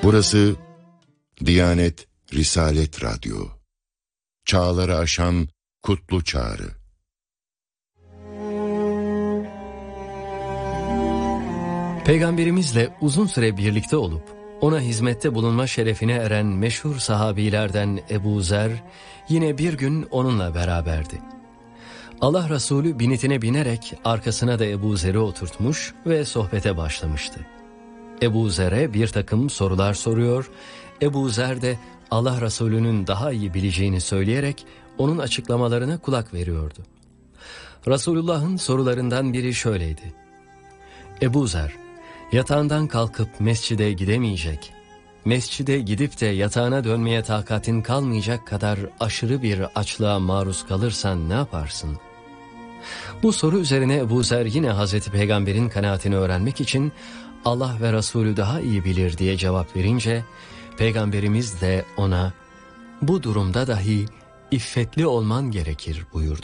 Burası Diyanet Risalet Radyo. Çağları aşan kutlu çağrı. Peygamberimizle uzun süre birlikte olup ona hizmette bulunma şerefine eren meşhur sahabilerden Ebu Zer yine bir gün onunla beraberdi. Allah Resulü binitine binerek arkasına da Ebu Zer'i oturtmuş ve sohbete başlamıştı. Ebu Zer'e bir takım sorular soruyor, Ebu Zer de Allah Resulü'nün daha iyi bileceğini söyleyerek onun açıklamalarına kulak veriyordu. Resulullah'ın sorularından biri şöyleydi: Ebu Zer, yatağından kalkıp mescide gidemeyecek, mescide gidip de yatağına dönmeye takatin kalmayacak kadar aşırı bir açlığa maruz kalırsan ne yaparsın? Bu soru üzerine Ebu Zer yine Hazreti Peygamber'in kanaatini öğrenmek için Allah ve Resulü daha iyi bilir diye cevap verince, Peygamberimiz de ona bu durumda dahi iffetli olman gerekir buyurdu.